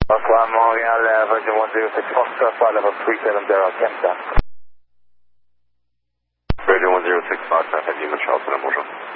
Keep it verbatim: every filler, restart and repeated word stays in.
One Montreal, Virgin one zero six Foxtrot, flight level three seven zero, Canada. Virgin one zero six Foxtrot, Lima Charleston, bonjour.